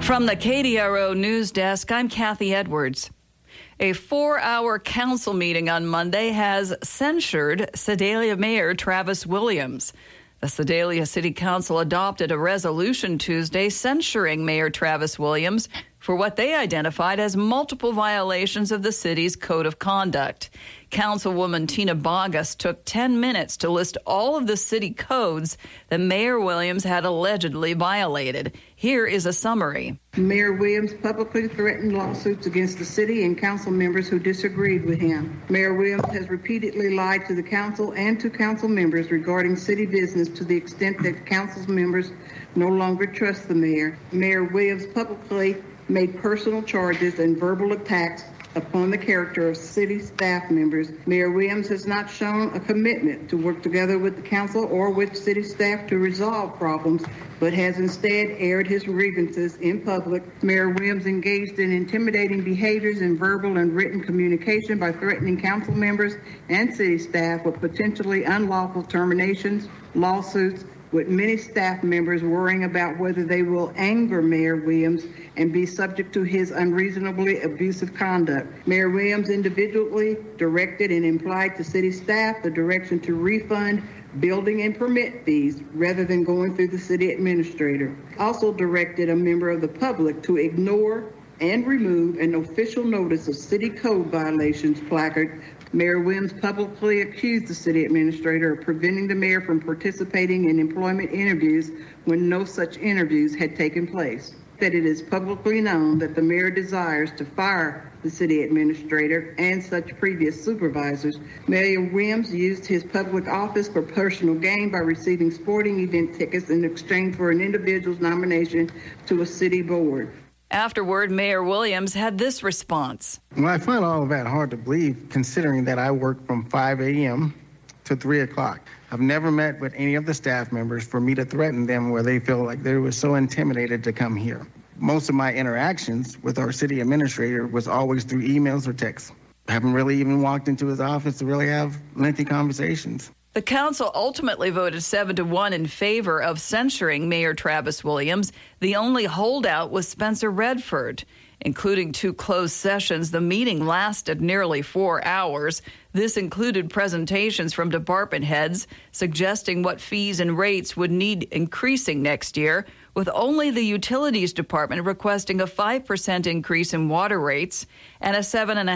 From the KDRO News Desk, I'm Kathy Edwards. A 4-hour council meeting on Monday has censured Sedalia Mayor Travis Williams. The Sedalia City Council adopted a resolution Tuesday censuring Mayor Travis Williams for what they identified as multiple violations of the city's code of conduct. Councilwoman Tina Bogus took 10 minutes to list all of the city codes that Mayor Williams had allegedly violated. Here is a summary. Mayor Williams publicly threatened lawsuits against the city and council members who disagreed with him. Mayor Williams has repeatedly lied to the council and to council members regarding city business to the extent that council members no longer trust the mayor. Mayor Williams publicly made personal charges and verbal attacks upon the character of city staff members. Mayor Williams has not shown a commitment to work together with the council or with city staff to resolve problems, but has instead aired his grievances in public. Mayor Williams engaged in intimidating behaviors in verbal and written communication by threatening council members and city staff with potentially unlawful terminations, lawsuits, with many staff members worrying about whether they will anger Mayor Williams and be subject to his unreasonably abusive conduct. Mayor Williams individually directed and implied to city staff the direction to refund building and permit fees rather than going through the city administrator. Also directed a member of the public to ignore and remove an official notice of city code violations placard. Mayor Williams publicly accused the city administrator of preventing the mayor from participating in employment interviews when no such interviews had taken place. That it is publicly known that the mayor desires to fire the city administrator and such previous supervisors. Mayor Williams used his public office for personal gain by receiving sporting event tickets in exchange for an individual's nomination to a city board. Afterward, Mayor Williams had this response. Well, I find all of that hard to believe, considering that I work from 5 a.m. to 3 o'clock. I've never met with any of the staff members for me to threaten them where they feel like they were so intimidated to come here. Most of my interactions with our city administrator was always through emails or texts. I haven't really even walked into his office to really have lengthy conversations. The council ultimately voted 7-1 in favor of censuring Mayor Travis Williams. The only holdout was Spencer Redford. Including 2 closed sessions, the meeting lasted nearly 4 hours. This included presentations from department heads suggesting what fees and rates would need increasing next year, with only the utilities department requesting a 5% increase in water rates and a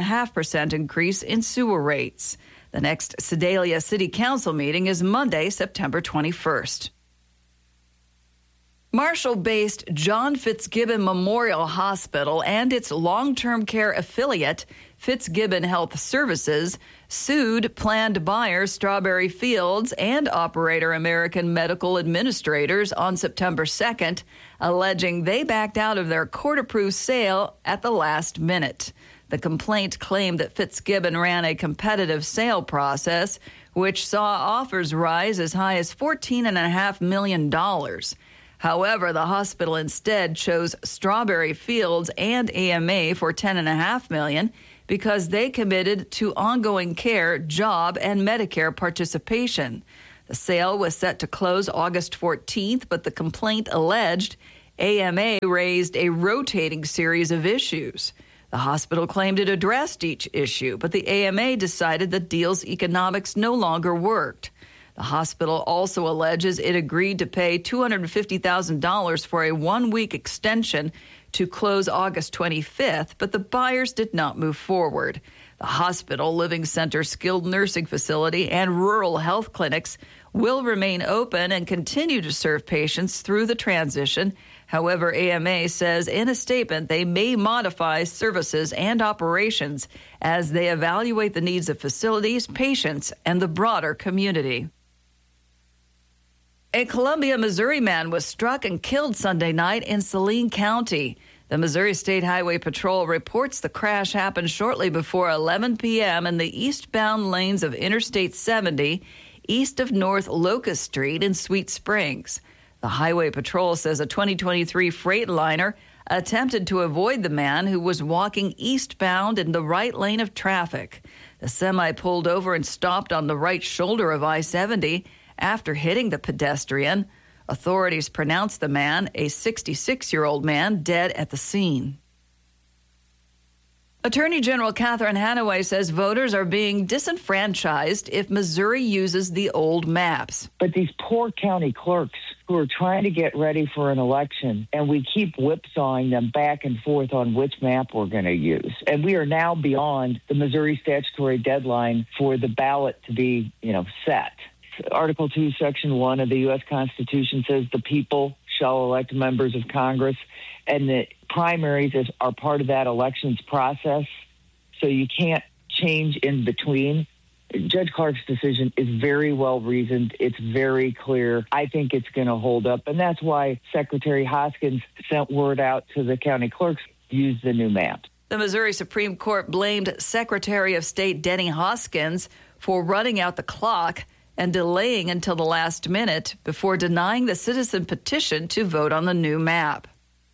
7.5% increase in sewer rates. The next Sedalia City Council meeting is Monday, September 21st. Marshall-based John Fitzgibbon Memorial Hospital and its long-term care affiliate, Fitzgibbon Health Services, sued planned buyer Strawberry Fields and operator American Medical Administrators on September 2nd, alleging they backed out of their court-approved sale at the last minute. The complaint claimed that Fitzgibbon ran a competitive sale process, which saw offers rise as high as $14.5 million. However, the hospital instead chose Strawberry Fields and AMA for $10.5 million because they committed to ongoing care, job, and Medicare participation. The sale was set to close August 14th, but the complaint alleged AMA raised a rotating series of issues. The hospital claimed it addressed each issue, but the AMA decided the deal's economics no longer worked. The hospital also alleges it agreed to pay $250,000 for a 1-week extension to close August 25th, but the buyers did not move forward. The hospital, living center, skilled nursing facility, and rural health clinics will remain open and continue to serve patients through the transition. However, AMA says in a statement they may modify services and operations as they evaluate the needs of facilities, patients, and the broader community. A Columbia, Missouri man was struck and killed Sunday night in Saline County. The Missouri State Highway Patrol reports the crash happened shortly before 11 p.m. in the eastbound lanes of Interstate 70, east of North Locust Street in Sweet Springs. The Highway Patrol says a 2023 Freightliner attempted to avoid the man who was walking eastbound in the right lane of traffic. The semi pulled over and stopped on the right shoulder of I-70 after hitting the pedestrian. Authorities pronounced the man, a 66-year-old man, dead at the scene. Attorney General Catherine Hanaway says voters are being disenfranchised if Missouri uses the old maps. But these poor county clerks who are trying to get ready for an election, and we keep whipsawing them back and forth on which map we're going to use. And we are now beyond the Missouri statutory deadline for the ballot to be, set. Article 2, Section 1 of the U.S. Constitution says the people shall elect members of Congress, and the primaries are part of that elections process, so you can't change in between. Judge Clark's decision is very well reasoned. It's very clear. I think it's going to hold up, and that's why Secretary Hoskins sent word out to the county clerks, use the new map. The Missouri Supreme Court blamed Secretary of State Denny Hoskins for running out the clock and delaying until the last minute before denying the citizen petition to vote on the new map.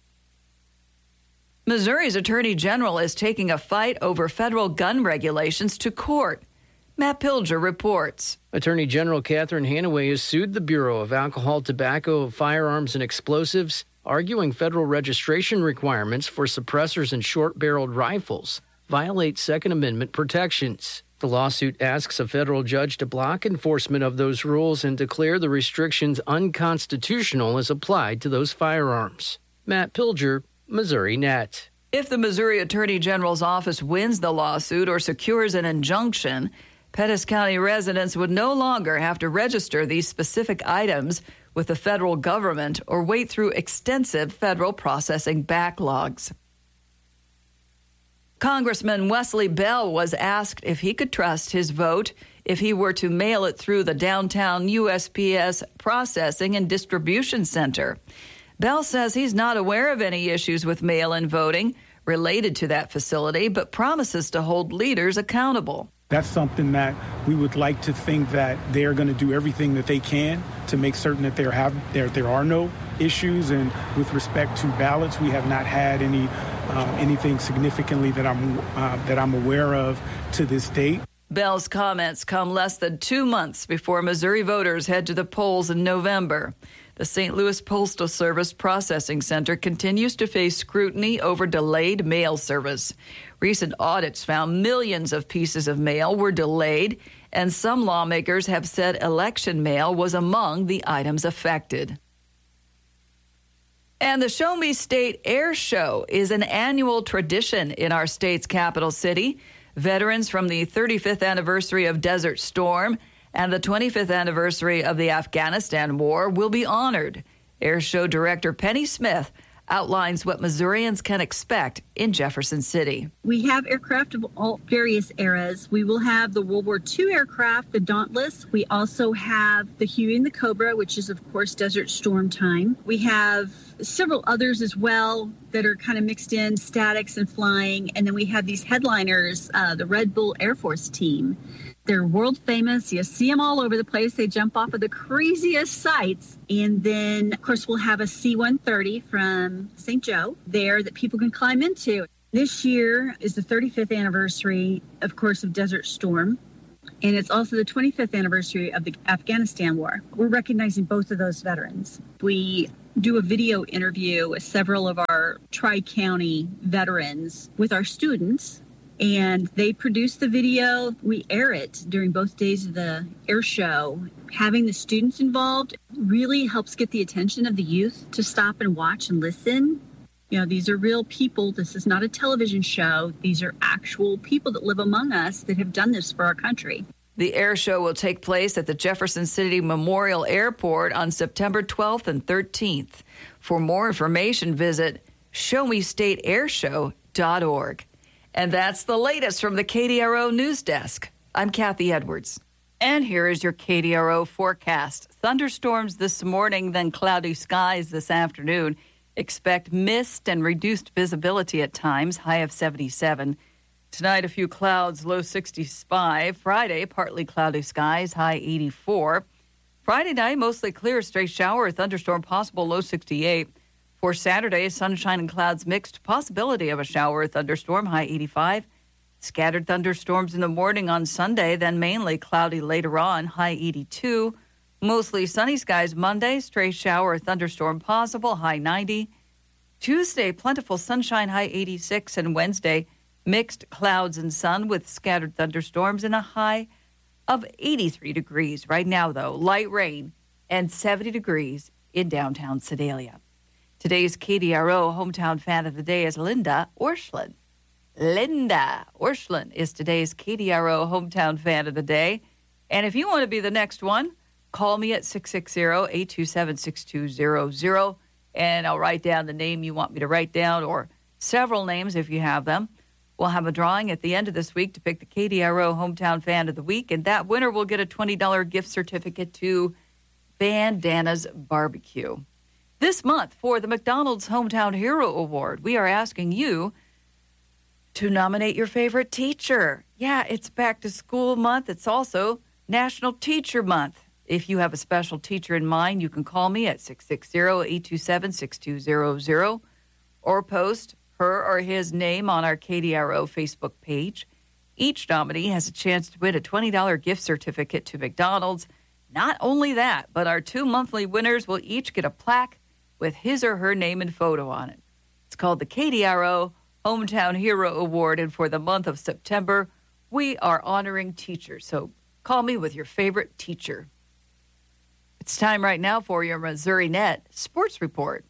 Missouri's Attorney General is taking a fight over federal gun regulations to court. Matt Pilger reports. Attorney General Catherine Hanaway has sued the Bureau of Alcohol, Tobacco, Firearms, and Explosives, arguing federal registration requirements for suppressors and short-barreled rifles violate Second Amendment protections. The lawsuit asks a federal judge to block enforcement of those rules and declare the restrictions unconstitutional as applied to those firearms. Matt Pilger, Missouri Net. If the Missouri Attorney General's office wins the lawsuit or secures an injunction, Pettis County residents would no longer have to register these specific items with the federal government or wait through extensive federal processing backlogs. Congressman Wesley Bell was asked if he could trust his vote if he were to mail it through the downtown USPS Processing and Distribution Center. Bell says he's not aware of any issues with mail-in voting related to that facility, but promises to hold leaders accountable. That's something that we would like to think that they're going to do everything that they can to make certain that there are no issues. And with respect to ballots, we have not had anything significantly that I'm aware of to this date. Bell's comments come less than 2 months before Missouri voters head to the polls in November. The St. Louis Postal Service Processing Center continues to face scrutiny over delayed mail service. Recent audits found millions of pieces of mail were delayed, and some lawmakers have said election mail was among the items affected. And the Show Me State Air Show is an annual tradition in our state's capital city. Veterans from the 35th anniversary of Desert Storm and the 25th anniversary of the Afghanistan War will be honored. Air Show Director Penny Smith outlines what Missourians can expect in Jefferson City. We have aircraft of all various eras. We will have the World War II aircraft, the Dauntless. We also have the Huey and the Cobra, which is, of course, Desert Storm time. We have several others as well that are kind of mixed in, statics and flying. And then we have these headliners, the Red Bull Air Force team. They're world famous. You see them all over the place. They jump off of the craziest sites. And then, of course, we'll have a C-130 from St. Joe there that people can climb into. This year is the 35th anniversary, of course, of Desert Storm. And it's also the 25th anniversary of the Afghanistan War. We're recognizing both of those veterans. We do a video interview with several of our Tri-County veterans with our students. And they produce the video. We air it during both days of the air show. Having the students involved really helps get the attention of the youth to stop and watch and listen. You know, these are real people. This is not a television show. These are actual people that live among us that have done this for our country. The air show will take place at the Jefferson City Memorial Airport on September 12th and 13th. For more information, visit showmestateairshow.org. And that's the latest from the KDRO News Desk. I'm Kathy Edwards. And here is your KDRO forecast. Thunderstorms this morning, then cloudy skies this afternoon. Expect mist and reduced visibility at times, high of 77. Tonight, a few clouds, low 65. Friday, partly cloudy skies, high 84. Friday night, mostly clear, stray shower or thunderstorm possible, low 68. For Saturday, sunshine and clouds mixed, possibility of a shower or thunderstorm, high 85. Scattered thunderstorms in the morning on Sunday, then mainly cloudy later on, high 82. Mostly sunny skies Monday, stray shower or thunderstorm possible, high 90. Tuesday, plentiful sunshine, high 86. And Wednesday, mixed clouds and sun with scattered thunderstorms and a high of 83 degrees. Right now, though, light rain and 70 degrees in downtown Sedalia. Today's KDRO hometown fan of the day is Linda Orschlin. Linda Orschlin is today's KDRO hometown fan of the day. And if you want to be the next one, call me at 660-827-6200, and I'll write down the name you want me to write down, or several names if you have them. We'll have a drawing at the end of this week to pick the KDRO Hometown Fan of the Week, and that winner will get a $20 gift certificate to Bandana's Barbecue. This month, for the McDonald's Hometown Hero Award, we are asking you to nominate your favorite teacher. Yeah, it's back to school month. It's also National Teacher Month. If you have a special teacher in mind, you can call me at 660-827-6200 or post her or his name on our KDRO Facebook page. Each nominee has a chance to win a $20 gift certificate to McDonald's. Not only that, but our 2 monthly winners will each get a plaque with his or her name and photo on it. It's called the KDRO Hometown Hero Award, and for the month of September, we are honoring teachers. So call me with your favorite teacher. It's time right now for your Missouri Net Sports Report.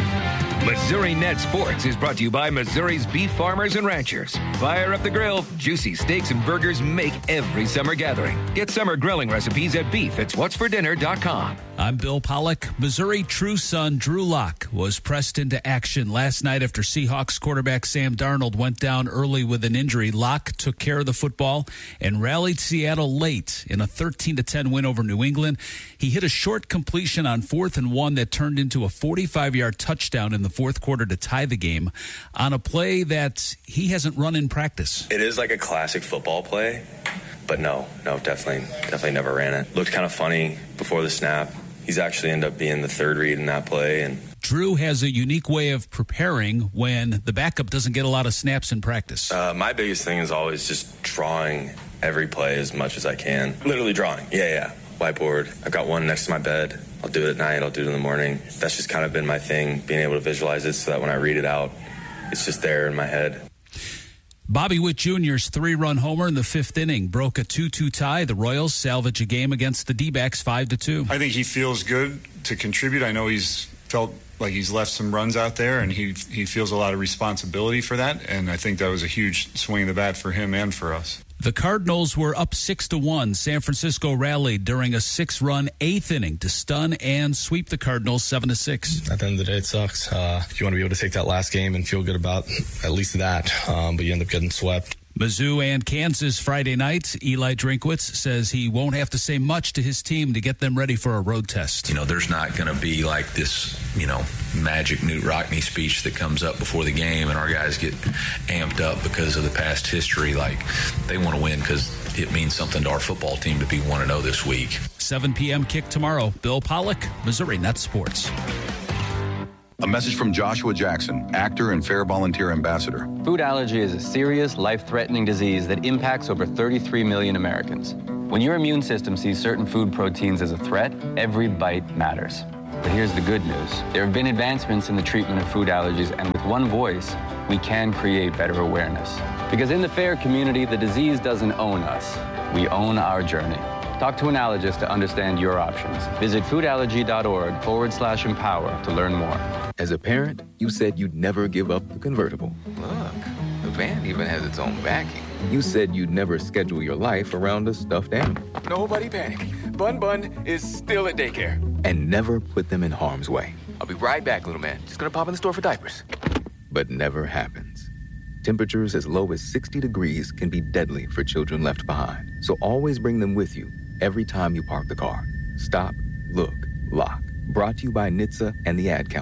Missouri Net Sports is brought to you by Missouri's beef farmers and ranchers. Fire up the grill. Juicy steaks and burgers make every summer gathering. Get summer grilling recipes at beefitswhatsfordinner.com. I'm Bill Pollock. Missouri true son Drew Lock was pressed into action last night after Seahawks quarterback Sam Darnold went down early with an injury. Lock took care of the football and rallied Seattle late in a 13-10 win over New England. He hit a short completion on 4th and 1 that turned into a 45-yard touchdown in the fourth quarter to tie the game on a play that he hasn't run in practice. It is like a classic football play, but no, definitely never ran it. Looked kind of funny before the snap. He's actually ended up being the third read in that play. And Drew has a unique way of preparing when the backup doesn't get a lot of snaps in practice. My biggest thing is always just drawing every play as much as I can. Literally drawing. Yeah. Whiteboard. I've got one next to my bed. I'll do it at night. I'll do it in the morning. That's just kind of been my thing, being able to visualize it so that when I read it out, it's just there in my head. Bobby Witt Jr.'s 3-run homer in the 5th inning broke a 2-2 tie. The Royals salvage a game against the D-backs 5-2. I think he feels good to contribute. I know he's felt like he's left some runs out there, and he feels a lot of responsibility for that, and I think that was a huge swing of the bat for him and for us. The Cardinals were up 6-1. San Francisco rallied during a 6-run 8th inning to stun and sweep the Cardinals 7-6. At the end of the day, it sucks. You want to be able to take that last game and feel good about at least that, but you end up getting swept. Mizzou and Kansas Friday night. Eli Drinkwitz says he won't have to say much to his team to get them ready for a road test. There's not going to be like this, magic Newt Rockne speech that comes up before the game and our guys get amped up because of the past history. Like, they want to win because it means something to our football team to be 1-0 this week. 7 p.m. kick tomorrow. Bill Pollock, Missouri Net Sports. A message from Joshua Jackson, actor and Fair Volunteer Ambassador. Food allergy is a serious, life-threatening disease that impacts over 33 million Americans. When your immune system sees certain food proteins as a threat, every bite matters. But here's the good news. There have been advancements in the treatment of food allergies, and with one voice, we can create better awareness. Because in the FAIR community, the disease doesn't own us. We own our journey. Talk to an allergist to understand your options. Visit foodallergy.org/empower to learn more. As a parent, you said you'd never give up the convertible. Look, the van even has its own backing. You said you'd never schedule your life around a stuffed animal. Nobody panic. Bun is still at daycare. And never put them in harm's way. I'll be right back, little man. Just gonna pop in the store for diapers. But never happens. Temperatures as low as 60 degrees can be deadly for children left behind. So always bring them with you every time you park the car. Stop, look, lock. Brought to you by NHTSA and the Ad Council.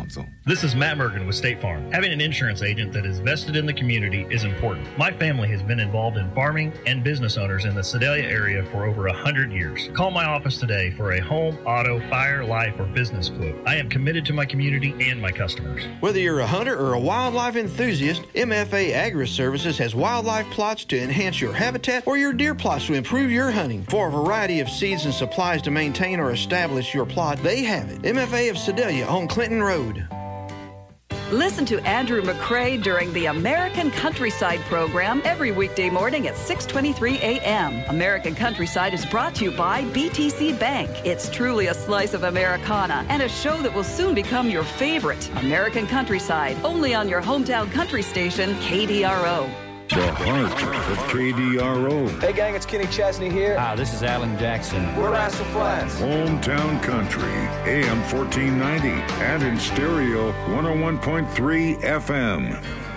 This is Matt Mergen with State Farm. Having an insurance agent that is vested in the community is important. My family has been involved in farming and business owners in the Sedalia area for over 100 years. Call my office today for a home, auto, fire, life, or business quote. I am committed to my community and my customers. Whether you're a hunter or a wildlife enthusiast, MFA Agri-Services has wildlife plots to enhance your habitat or your deer plots to improve your hunting. For a variety of seeds and supplies to maintain or establish your plot, they have it. MFA of Sedalia on Clinton Road. Listen to Andrew McCrae during the American Countryside program every weekday morning at 6:23 a.m. American Countryside is brought to you by BTC Bank. It's truly a slice of Americana and a show that will soon become your favorite. American Countryside, only on your hometown country station, KDRO. The heart of KDRO. Hey gang, it's Kenny Chesney here. This is Alan Jackson. We're Rascal Flats. Hometown Country, AM 1490, and in stereo 101.3 FM.